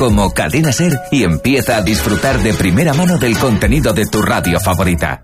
como Cadena SER y empieza a disfrutar de primera mano del contenido de tu radio favorita.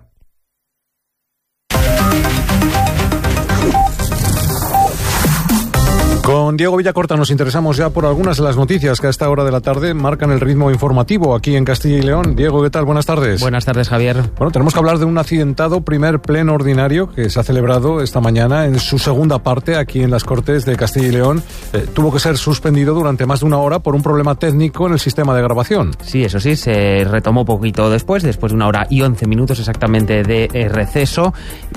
Con Diego Villacorta nos interesamos ya por algunas de las noticias que a esta hora de la tarde marcan el ritmo informativo aquí en Castilla y León. Diego, ¿qué tal? Buenas tardes. Buenas tardes, Javier. Bueno, tenemos que hablar de un accidentado primer pleno ordinario que se ha celebrado esta mañana en su segunda parte aquí en las Cortes de Castilla y León. Tuvo que ser suspendido durante más de una hora por un problema técnico en el sistema de grabación. Sí, eso sí, se retomó poquito después de 1 hora y 11 minutos exactamente de receso,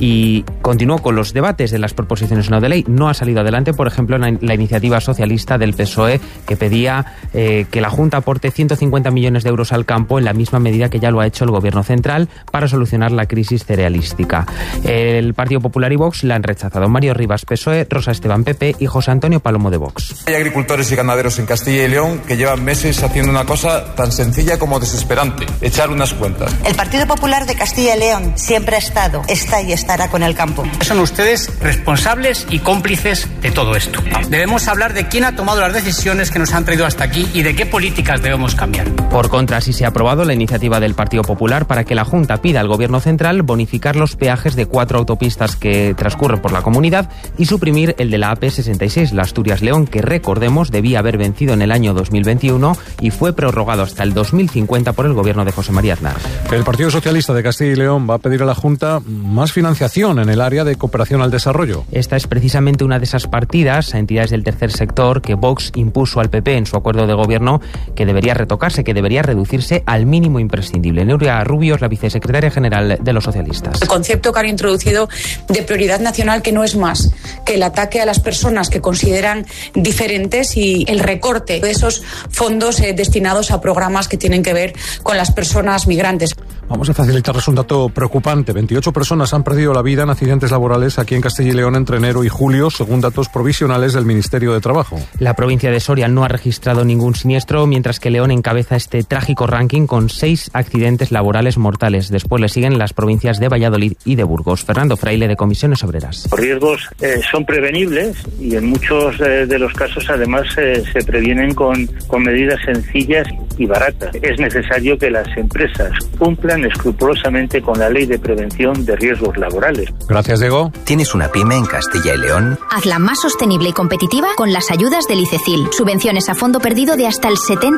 y continuó con los debates de las proposiciones no de ley. No ha salido adelante, por ejemplo, la iniciativa socialista del PSOE que pedía que la Junta aporte 150 millones de euros al campo en la misma medida que ya lo ha hecho el Gobierno central para solucionar la crisis cerealística. El Partido Popular y Vox la han rechazado. Mario Rivas, PSOE, Rosa Esteban, PP y José Antonio Palomo de Vox. Hay agricultores y ganaderos en Castilla y León que llevan meses haciendo una cosa tan sencilla como desesperante: echar unas cuentas. El Partido Popular de Castilla y León siempre ha estado, está y estará con el campo. Son ustedes responsables y cómplices de todo esto. Debemos hablar de quién ha tomado las decisiones que nos han traído hasta aquí y de qué políticas debemos cambiar. Por contra, sí se ha aprobado la iniciativa del Partido Popular para que la Junta pida al Gobierno central bonificar los peajes de 4 autopistas que transcurren por la comunidad y suprimir el de la AP66, la Asturias-León, que recordemos debía haber vencido en el año 2021 y fue prorrogado hasta el 2050 por el Gobierno de José María Aznar. El Partido Socialista de Castilla y León va a pedir a la Junta más financiación en el área de cooperación al desarrollo. Esta es precisamente una de esas partidas a entidades del tercer sector que Vox impuso al PP en su acuerdo de gobierno, que debería retocarse, que debería reducirse al mínimo imprescindible. Nuria Rubio es la vicesecretaria general de los socialistas. El concepto que han introducido de prioridad nacional, que no es más que el ataque a las personas que consideran diferentes y el recorte de esos fondos destinados a programas que tienen que ver con las personas migrantes. Vamos a facilitarles un dato preocupante. 28 personas han perdido la vida en accidentes laborales aquí en Castilla y León entre enero y julio, según datos provisionales del Ministerio de Trabajo. La provincia de Soria no ha registrado ningún siniestro, mientras que León encabeza este trágico ranking con 6 accidentes laborales mortales. Después le siguen las provincias de Valladolid y de Burgos. Fernando Fraile, de Comisiones Obreras. Los riesgos son prevenibles y en muchos de los casos además se previenen con medidas sencillas y baratas. Es necesario que las empresas cumplan escrupulosamente con la Ley de Prevención de Riesgos Laborales. Gracias, Diego. ¿Tienes una pyme en Castilla y León? Hazla más sostenible y competitiva con las ayudas del ICECIL. Subvenciones a fondo perdido de hasta el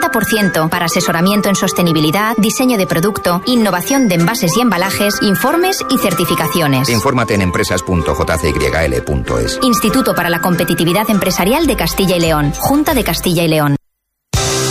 70% para asesoramiento en sostenibilidad, diseño de producto, innovación de envases y embalajes, informes y certificaciones. Infórmate en empresas.jcyl.es. Instituto para la Competitividad Empresarial de Castilla y León. Junta de Castilla y León.